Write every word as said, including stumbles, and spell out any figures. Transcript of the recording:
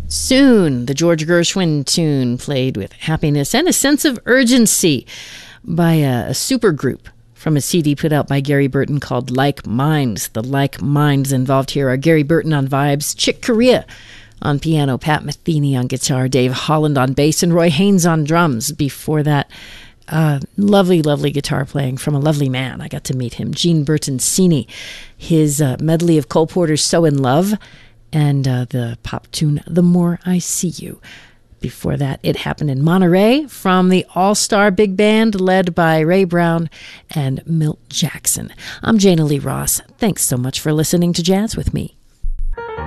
Soon, the George Gershwin tune played with happiness and a sense of urgency by a, a super group from a C D put out by Gary Burton called Like Minds. The Like Minds involved here are Gary Burton on vibes, Chick Corea on piano, Pat Metheny on guitar, Dave Holland on bass, and Roy Haynes on drums. Before that, uh, lovely, lovely guitar playing from a lovely man. I got to meet him, Gene Bertoncini. His uh, medley of Cole Porter's So in Love, and uh, the pop tune The More I See You. Before that, It Happened in Monterey from the All-Star Big Band led by Ray Brown and Milt Jackson. I'm Jana Lee Ross. Thanks so much for listening to Jazz with Me.